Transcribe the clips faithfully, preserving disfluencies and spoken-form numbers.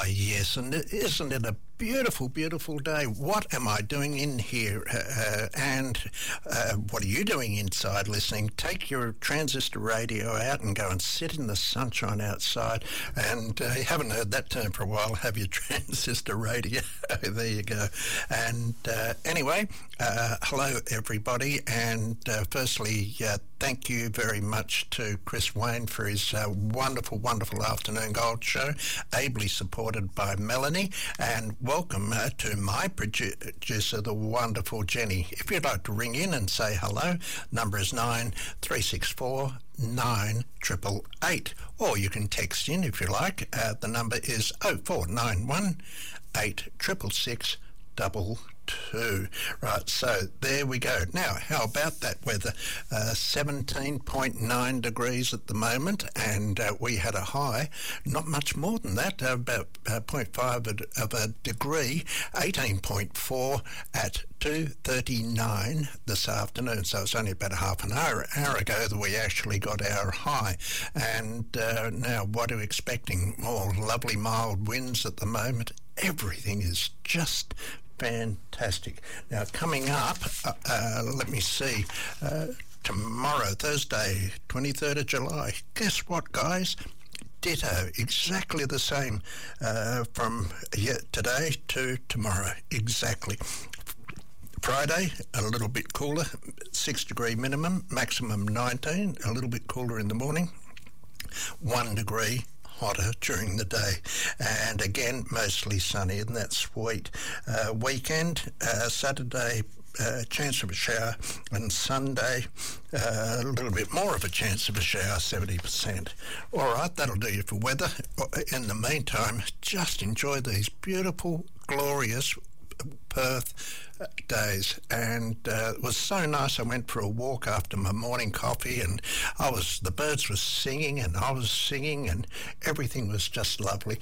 yes, and isn't it a beautiful, beautiful day? What am I doing in here? Uh, and uh, what are you doing inside listening? Take your transistor radio out and go and sit in the sunshine outside. And uh, you haven't heard that term for a while, have you? Transistor radio. There you go. And uh, anyway, uh, hello everybody. And uh, firstly, uh, thank you very much to Chris Wayne for his uh, wonderful, wonderful afternoon gold show, ably supported by Melanie. And welcome uh, to my producer, the wonderful Jenny. If you'd like to ring in and say hello, number is nine three six four nine triple eight, or you can text in if you like. Uh, the number is oh four nine one eight six six six double two. Right, so there we go. Now, how about that weather? Uh, seventeen point nine degrees at the moment, and uh, we had a high, not much more than that, uh, about uh, zero point five of a degree, eighteen point four at two thirty-nine this afternoon. So it's only about a half an hour, hour ago that we actually got our high. And uh, now what are we expecting? More lovely mild winds at the moment. Everything is just fantastic. Now, coming up, uh, uh, let me see, uh, tomorrow, Thursday, twenty-third of July, guess what, guys? Ditto, exactly the same uh, from yeah, today to tomorrow, exactly. Friday, a little bit cooler, six degree minimum, maximum nineteen, a little bit cooler in the morning, one degree hotter during the day, and again mostly sunny, and that's sweet. Uh, weekend, uh, Saturday, uh, chance of a shower, and Sunday, uh, a little bit more of a chance of a shower, seventy percent. All right, that'll do you for weather. In the meantime, just enjoy these beautiful, glorious Perth days, and uh, it was so nice. I went for a walk after my morning coffee, and I was the birds were singing and I was singing, and everything was just lovely.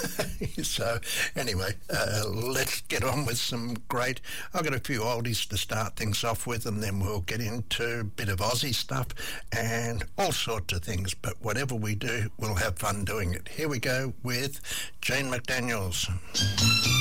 So anyway, uh, let's get on with some great, I've got a few oldies to start things off with, and then we'll get into a bit of Aussie stuff and all sorts of things, but whatever we do, we'll have fun doing it. Here we go with Jane McDaniels.